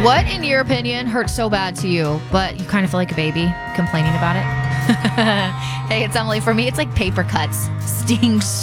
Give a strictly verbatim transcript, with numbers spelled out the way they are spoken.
What, in your opinion, hurts so bad to you, but you kind of feel like a baby complaining about it? Hey, it's Emily. For me, it's like paper cuts. Stings